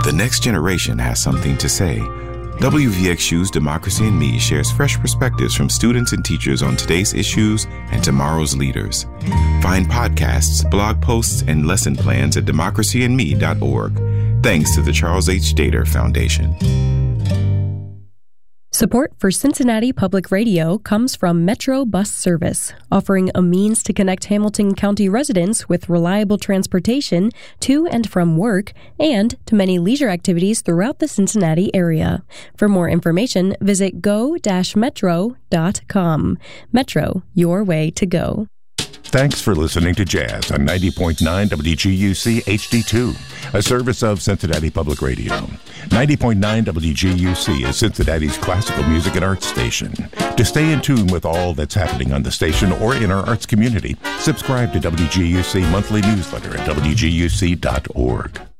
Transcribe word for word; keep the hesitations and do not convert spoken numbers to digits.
The next generation has something to say. W V X U's Democracy and Me shares fresh perspectives from students and teachers on today's issues and tomorrow's leaders. Find podcasts, blog posts, and lesson plans at democracy and me dot org. Thanks to the Charles H. Dater Foundation. Support for Cincinnati Public Radio comes from Metro Bus Service, offering a means to connect Hamilton County residents with reliable transportation to and from work and to many leisure activities throughout the Cincinnati area. For more information, visit go dash metro dot com. Metro, your way to go. Thanks for listening to Jazz on ninety point nine W G U C H D two, a service of Cincinnati Public Radio. ninety point nine W G U C is Cincinnati's classical music and arts station. To stay in tune with all that's happening on the station or in our arts community, subscribe to W G U C monthly newsletter at W G U C dot org.